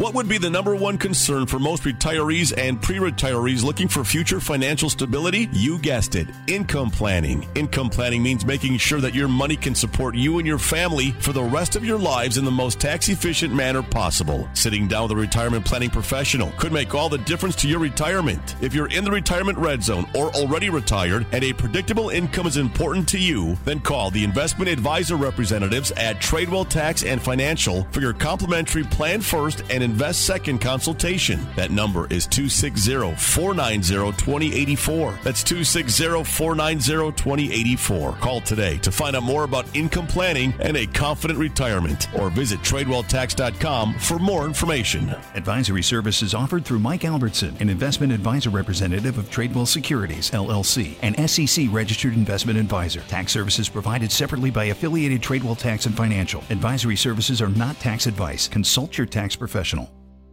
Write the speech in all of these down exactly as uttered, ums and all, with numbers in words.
What would be the number one concern for most retirees and pre-retirees looking for future financial stability? You guessed it, income planning. Income planning means making sure that your money can support you and your family for the rest of your lives in the most tax-efficient manner possible. Sitting down with a retirement planning professional could make all the difference to your retirement. If you're in the retirement red zone or already retired and a predictable income is important to you, then call the investment advisor representatives at Tradewell Tax and Financial for your complimentary Plan First and Invest Second consultation. That number is two six zero, four nine zero, two zero eight four. That's two six zero, four nine zero, two zero eight four. Call today to find out more about income planning and a confident retirement, or visit tradewell tax dot com for more information. Advisory services offered through Mike Albertson, an investment advisor representative of Tradewell Securities, L L C, an S E C registered investment advisor. Tax services provided separately by affiliated Tradewell Tax and Financial. Advisory services are not tax advice. Consult your tax professional.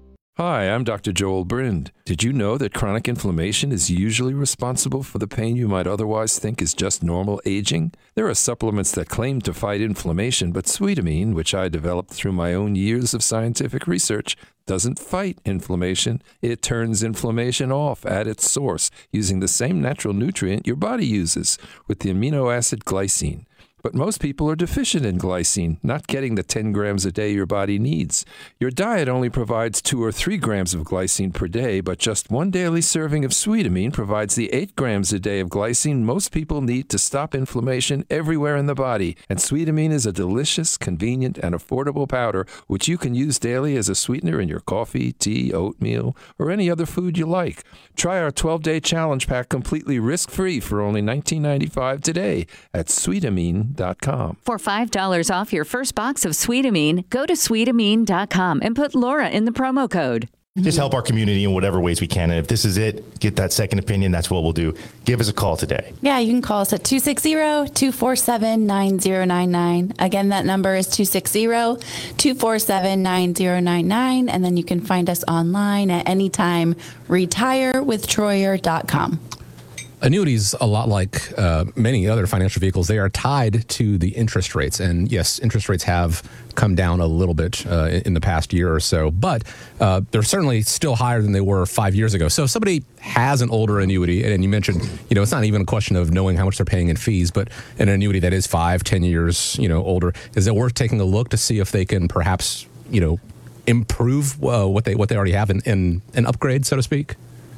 Hi, I'm Doctor Joel Brind. Did you know that chronic inflammation is usually responsible for the pain you might otherwise think is just normal aging? There are supplements that claim to fight inflammation, but Sweetamine, which I developed through my own years of scientific research, doesn't fight inflammation. It turns inflammation off at its source using the same natural nutrient your body uses, with the amino acid glycine. But most people are deficient in glycine, not getting the ten grams a day your body needs. Your diet only provides two or three grams of glycine per day, but just one daily serving of Sweetamine provides the eight grams a day of glycine most people need to stop inflammation everywhere in the body. And Sweetamine is a delicious, convenient, and affordable powder which you can use daily as a sweetener in your coffee, tea, oatmeal, or any other food you like. Try our twelve-day challenge pack completely risk-free for only nineteen ninety-five today at Sweetamine dot com. For five dollars off your first box of Sweetamine, go to Sweetamine dot com and put Laura in the promo code. Just help our community in whatever ways we can. And if this is it, get that second opinion, that's what we'll do. Give us a call today. Yeah, you can call us at two six zero, two four seven, nine zero nine nine. Again, that number is two six zero, two four seven, nine zero nine nine. And then you can find us online at anytime, retire with troyer dot com. Annuities, a lot like uh, many other financial vehicles, they are tied to the interest rates. And yes, interest rates have come down a little bit uh, in the past year or so, but uh, they're certainly still higher than they were five years ago. So if somebody has an older annuity, and you mentioned, you know, it's not even a question of knowing how much they're paying in fees, but an annuity that is five, ten years, you know, older, is it worth taking a look to see if they can perhaps, you know, improve uh, what they what they already have and in, in, in upgrade, so to speak?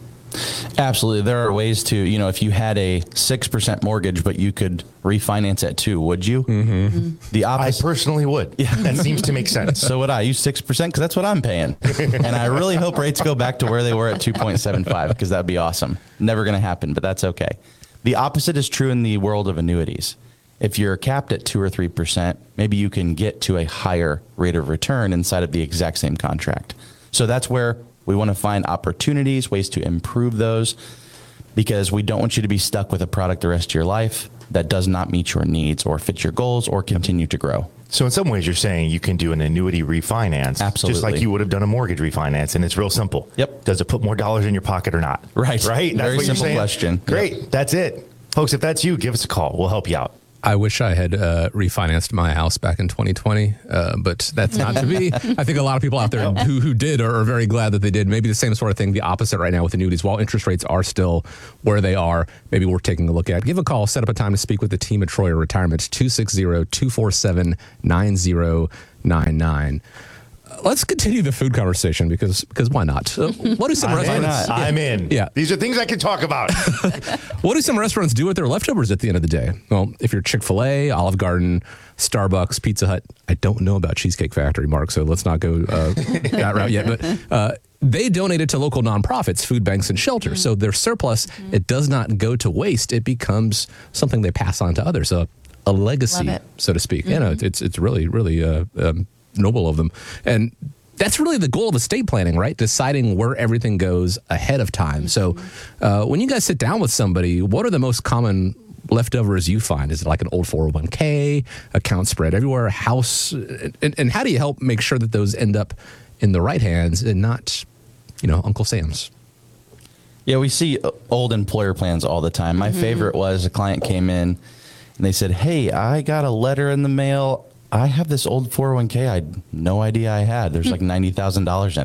Absolutely. There are ways to, you know, if you had a six percent mortgage, but you could refinance at two, would you? Mm-hmm. Mm-hmm. The opposite. I personally would. Yeah. That seems to make sense. So would I. Use six percent because that's what I'm paying. And I really hope rates go back to where they were at two point seven five because that'd be awesome. Never going to happen, but that's okay. The opposite is true in the world of annuities. If you're capped at two or three percent, maybe you can get to a higher rate of return inside of the exact same contract. So that's where we want to find opportunities, ways to improve those, because we don't want you to be stuck with a product the rest of your life that does not meet your needs or fit your goals or continue to grow. So in some ways you're saying you can do an annuity refinance. Absolutely. Just like you would have done a mortgage refinance, and it's real simple. Yep. Does it put more dollars in your pocket or not? Right. Right? That's Very what simple you're saying? question. Great. Yep. That's it. Folks, if that's you, give us a call. We'll help you out. I wish I had uh, refinanced my house back in twenty twenty, uh, but that's not to be. I think a lot of people out there who, who did are, are very glad that they did. Maybe the same sort of thing, the opposite right now with annuities. While interest rates are still where they are, maybe we're taking a look at. Give a call, set up a time to speak with the team at Troyer Retirement, two six zero, two four seven, nine zero nine nine. Let's continue the food conversation because because why not? Uh, what do some I'm restaurants? In. Yeah. I'm in. Yeah, these are things I can talk about. What do some restaurants do with their leftovers at the end of the day? Well, if you're Chick-fil-A, Olive Garden, Starbucks, Pizza Hut, I don't know about Cheesecake Factory, Mark, so let's not go uh, that route yet. But uh, they donate it to local nonprofits, food banks, and shelters. Mm-hmm. So their surplus, mm-hmm. it does not go to waste. It becomes something they pass on to others, a, a legacy, so to speak. Mm-hmm. You know, it's it's really really. Uh, um, noble of them. And that's really the goal of estate planning, right? Deciding where everything goes ahead of time. So uh, when you guys sit down with somebody, what are the most common leftovers you find? Is it like an old four oh one k, account spread everywhere, house? And, and how do you help make sure that those end up in the right hands and not, you know, Uncle Sam's? Yeah, we see old employer plans all the time. My mm-hmm. favorite was a client came in and they said, hey, I got a letter in the mail. I have this old four oh one k I had no idea I had. There's like ninety thousand dollars in